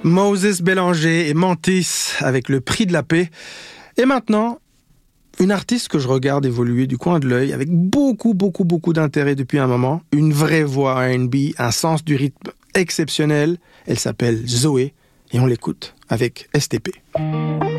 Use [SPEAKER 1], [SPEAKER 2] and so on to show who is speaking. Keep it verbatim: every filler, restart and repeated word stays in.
[SPEAKER 1] Moses Bélanger et Mantis avec le prix de la paix. Et maintenant, une artiste que je regarde évoluer du coin de l'œil avec beaucoup, beaucoup, beaucoup d'intérêt depuis un moment. Une vraie voix R and B, un sens du rythme exceptionnel. Elle s'appelle Zoé et on l'écoute avec S T P.